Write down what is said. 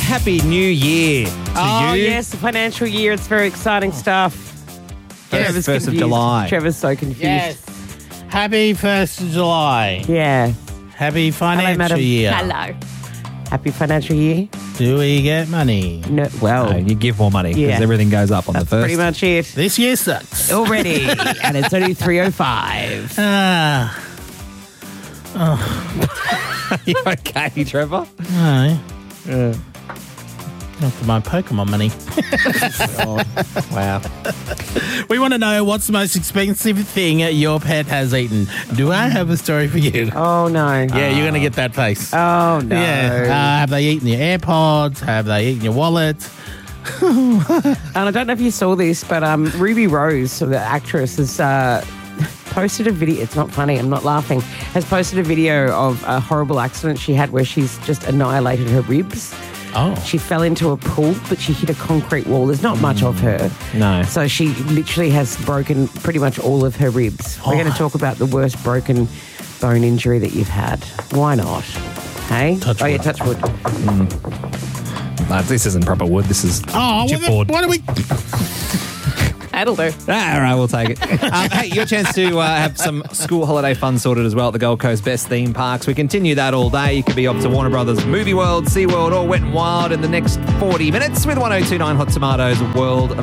happy new year to you. Yes, the financial year. It's very exciting stuff. Yes, Trevor's 1st of confused. July. Trevor's so confused. Yes. Happy 1st of July. Yeah. Happy financial madam. year. Hello. Happy financial year. Do we get money? No, well, No, you give more money because Yeah. everything goes up on that's the first. pretty much it. This year sucks. Already. And it's only 3:05. Ah. You okay, Trevor? No. After my Pokemon money. Wow. We want to know what's the most expensive thing your pet has eaten. Do I have a story for you? Oh, no. Yeah, you're going to get that face. Oh, no. Yeah. Have they eaten your AirPods? Have they eaten your wallet? And I don't know if you saw this, but Ruby Rose, the actress, has posted a video. It's not funny. I'm not laughing. Has posted a video of a horrible accident she had where she's just annihilated her ribs. Oh. She fell into a pool, but she hit a concrete wall. There's not much of her. No. So she literally has broken pretty much all of her ribs. We're going to talk about the worst broken bone injury that you've had. Why not? Hey? Touch Yeah, wood. touch wood. No, this isn't proper wood. This is chipboard. What are we... That'll do. All right, we'll take it. Hey, your chance to have some school holiday fun sorted as well at the Gold Coast Best Theme Parks. We continue that all day. You could be off to Warner Brothers Movie World, SeaWorld or Wet n Wild in the next 40 minutes with 1029 Hot Tomatoes World of